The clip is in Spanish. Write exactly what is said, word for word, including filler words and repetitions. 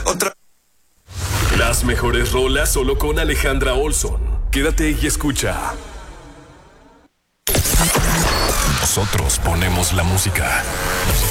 Otra. Las mejores rolas solo con Alejandra Olson. Quédate y escucha. Nosotros ponemos la música.